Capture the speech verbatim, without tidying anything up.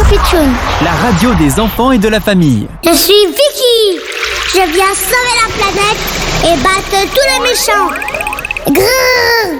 Pitchoun. La radio des enfants et de la famille. Je suis Vicky. Je viens sauver la planète et battre tous les méchants. Grrr.